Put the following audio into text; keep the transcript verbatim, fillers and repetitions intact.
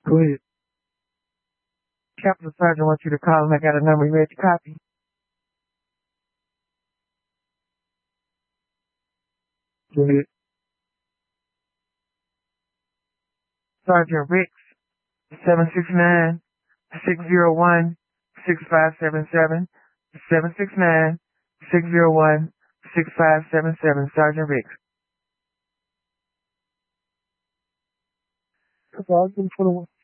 Go ahead. Captain Sergeant wants you to call him. I got a number. You ready to copy? Go ahead. Sergeant Ricks, seven six nine, six zero one, six five seven seven, seven six nine, six zero one, six five seven seven. Sergeant Ricks. two thousand twenty-one.